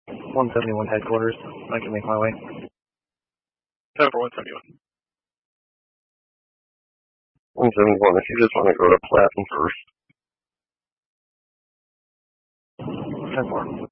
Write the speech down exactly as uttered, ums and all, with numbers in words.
one seventy-one headquarters. I can make my way. ten for one seventy-one. one seventy-one, if you just want to go to Platten first. ten four.